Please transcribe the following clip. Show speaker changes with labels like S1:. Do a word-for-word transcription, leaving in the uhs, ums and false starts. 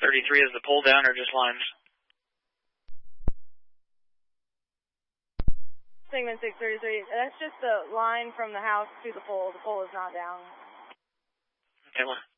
S1: thirty-three, is the pole down or just lines?
S2: Segment six thirty-three, that's just the line from the house to the pole. The pole is not down.
S1: Okay, well.